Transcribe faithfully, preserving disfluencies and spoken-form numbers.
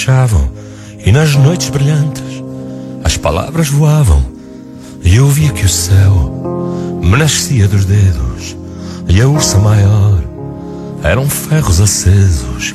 E nas noites brilhantes as palavras voavam, e eu via que o céu me nascia dos dedos, e a ursa maior eram ferros acesos